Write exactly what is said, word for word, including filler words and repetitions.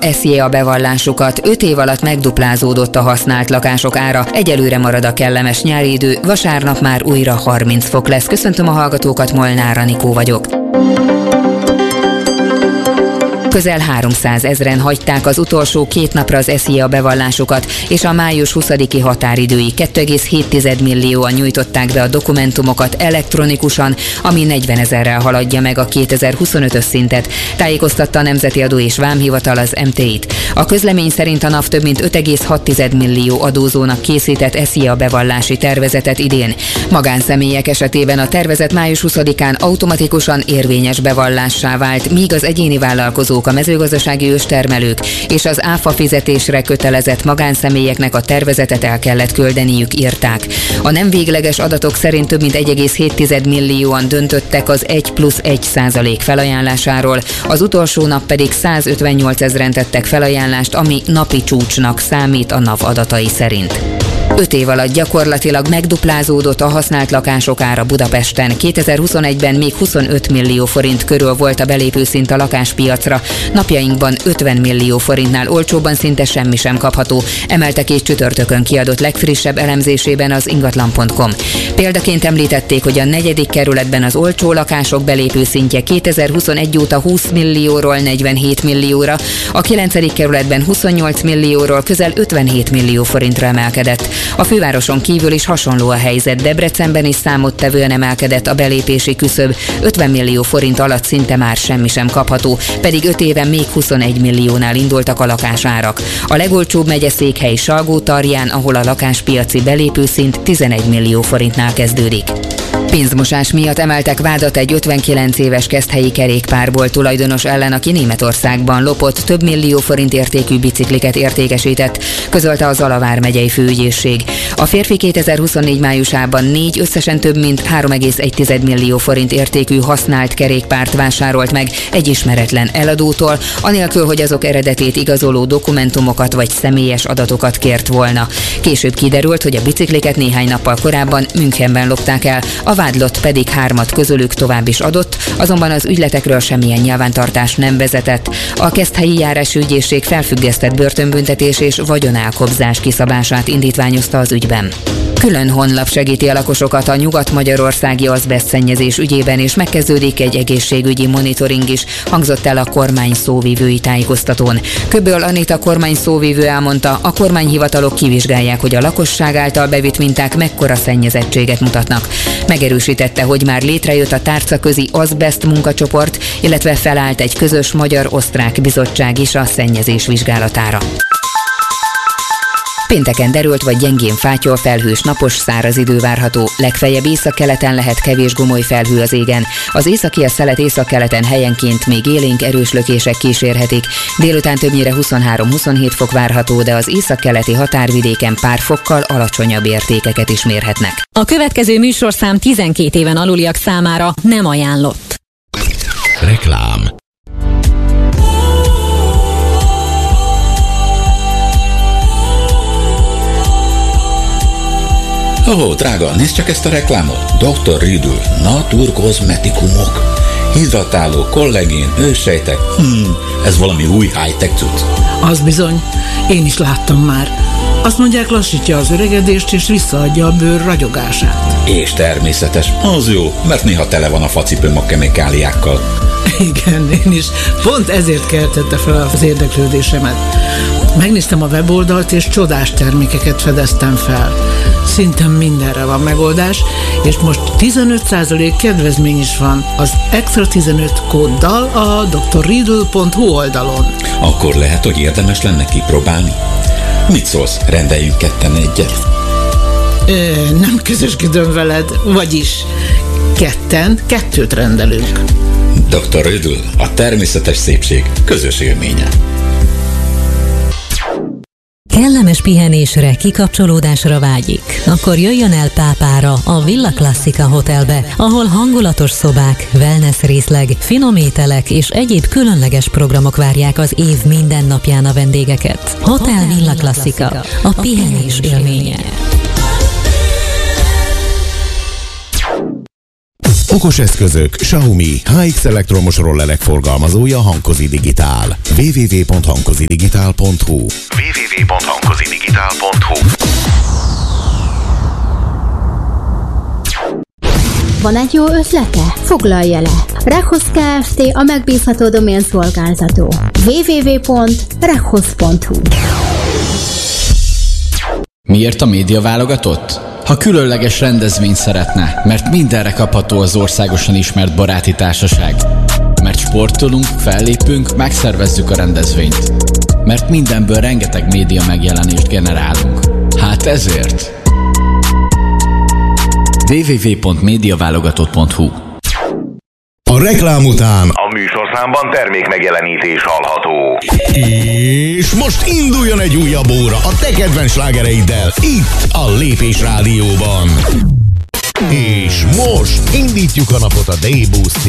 es jé á bevallásukat, öt év alatt megduplázódott a használt lakások ára, egyelőre marad a kellemes nyári idő, vasárnap már újra harminc fok lesz. Köszöntöm a hallgatókat, Molnár Anikó vagyok. Közel háromszázezren hagyták az utolsó két napra az es jé á bevallásukat, és a május huszadiki határidőig két egész hét millióan nyújtották be a dokumentumokat elektronikusan, ami negyvenezerrel haladja meg a kétezer-huszonötös szintet, tájékoztatta a Nemzeti Adó és Vámhivatal, az em té i-t. A közlemény szerint a NAV több mint öt egész hat millió adózónak készített es jé á bevallási tervezetet idén. Magánszemélyek esetében a tervezet május huszadikán automatikusan érvényes bevallássá vált, míg az egyéni vállalkozók, a mezőgazdasági őstermelők és az áfa fizetésre kötelezett magánszemélyeknek a tervezetet el kellett küldeniük, írták. A nem végleges adatok szerint több mint egy egész hét millióan döntöttek az egy plusz egy százalék felajánlásáról, az utolsó nap pedig százötvennyolcezren tettek felajánlást, ami napi csúcsnak számít a NAV adatai szerint. Öt év alatt gyakorlatilag megduplázódott a használt lakások ára Budapesten. kétezer-huszonegyben még huszonöt millió forint körül volt a belépőszint a lakáspiacra, napjainkban ötven millió forintnál olcsóbban szinte semmi sem kapható, emelte ki csütörtökön kiadott legfrissebb elemzésében az ingatlan pont com. Példaként említették, hogy a negyedik kerületben az olcsó lakások belépőszintje kétezer-huszonegy óta húsz millióról negyvenhét millióra, a kilencedik kerületben huszonnyolc millióról közel ötvenhét millió forintra emelkedett. A fővároson kívül is hasonló a helyzet, Debrecenben is számottevően emelkedett a belépési küszöb, ötven millió forint alatt szinte már semmi sem kapható, pedig öt éven még huszonegy milliónál indultak a lakásárak. A legolcsóbb megyeszékhely Salgótarján, ahol a lakáspiaci belépőszint tizenegy millió forintnál kezdődik. Pénzmosás miatt emeltek vádat egy ötvenkilenc éves keszthelyi kerékpárból tulajdonos ellen, aki Németországban lopott, több millió forint értékű bicikliket értékesített, közölte a Zalavár megyei főügyészség. A férfi kétezer-huszonnégy májusában négy összesen több mint három egész egy millió forint értékű használt kerékpárt vásárolt meg egy ismeretlen eladótól, anélkül, hogy azok eredetét igazoló dokumentumokat vagy személyes adatokat kért volna. Később kiderült, hogy a bicikliket néhány nappal korábban Münchenben lopták el, a vádlott pedig hármat közülük tovább is adott, azonban az ügyletekről semmilyen nyilvántartás nem vezetett. A keszthelyi járásügyészség felfüggesztett börtönbüntetés és vagyonelkobzás kiszabását indítványozta az ügyben. Külön honlap segíti a lakosokat a nyugat-magyarországi azbesztszennyezés ügyében, és megkezdődik egy egészségügyi monitoring is, hangzott el a kormány szóvivői tájékoztatón. Köböl Anita kormány szóvivő elmondta, a kormányhivatalok kivizsgálják, hogy a lakosság által bevitt minták mekkora szennyezettséget mutatnak. Megerősítette, hogy már létrejött a tárcaközi azbeszt munkacsoport, illetve felállt egy közös magyar-osztrák bizottság is a szennyezés vizsgálatára. Pénteken derült vagy gyengén fátyol, felhős, napos, száraz idő várható, legfeljebb északkeleten lehet kevés gomoly felhő az égen. Az északi a szelet északkeleten helyenként még élénk erős lökések kísérhetik. Délután többnyire huszonhárom-huszonhét fok várható, de az északkeleti határvidéken pár fokkal alacsonyabb értékeket is mérhetnek. A következő műsorszám tizenkét éven aluliak számára nem ajánlott. Reklám. Ó, oh, drága, nézd csak ezt a reklámot. doktor Riddle, Natur kozmetikumok. Hidratáló, kollagén, őssejtek. Hmm, ez valami új high-tech cucc. Az bizony, én is láttam már. Azt mondják, lassítja az öregedést és visszaadja a bőr ragyogását. És természetes, az jó, mert néha tele van a facipőm a kemikáliákkal. Igen, én is. Pont ezért keltette fel az érdeklődésemet. Megnéztem a weboldalt, és csodás termékeket fedeztem fel. Szinte mindenre van megoldás, és most tizenöt százalék kedvezmény is van az Extra tizenöt kóddal a doktor riddle pont hu oldalon. Akkor lehet, hogy érdemes lenne kipróbálni. Mit szólsz, rendeljünk ketten egyet? Ö, nem közösködöm veled, vagyis ketten kettőt rendelünk. doktor Riddle, a természetes szépség közös élménye. Kellemes pihenésre, kikapcsolódásra vágyik? Akkor jöjjön el Pápára, a Villa Classica Hotelbe, ahol hangulatos szobák, wellness részleg, finom ételek és egyéb különleges programok várják az év minden napján a vendégeket. Hotel Villa Classica, a pihenés élménye. Okos eszközök, Xiaomi, há iksz elektromos rollerek forgalmazója Hankozi Digitál. double-u double-u double-u pont hankozidigitál pont hu double-u double-u double-u pont hankozidigitál pont hu. Van egy jó ötlete? Foglalja le! Rekhosz Kft. A megbízható domén szolgáltató. double-u double-u double-u pont rekhosz pont hu. Miért a média válogatott? Ha különleges rendezvényt szeretne, mert mindenre kapható az országosan ismert baráti társaság. Mert sportolunk, fellépünk, megszervezzük a rendezvényt. Mert mindenből rengeteg média megjelenést generálunk. Hát ezért... double-u double-u double-u pont médiaválogatott pont hu. A reklám után a műsorszámban termékmegjelenítés hallható. És most induljon egy újabb óra a te kedvenc slágereiddel itt a Lépés Rádióban. És most indítjuk a napot a Day Boost